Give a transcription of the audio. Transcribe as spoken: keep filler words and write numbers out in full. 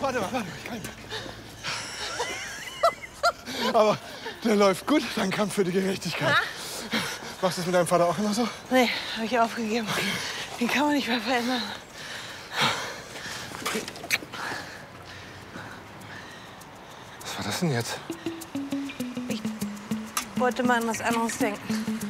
warte mal, warte mal, ich kann nicht. Aber der läuft gut, dein Kampf für die Gerechtigkeit. Ha? Machst du das mit deinem Vater auch immer so? Nee, habe ich aufgegeben. Den kann man nicht mehr verändern. Was war das denn jetzt? Ich wollte mal an was anderes denken.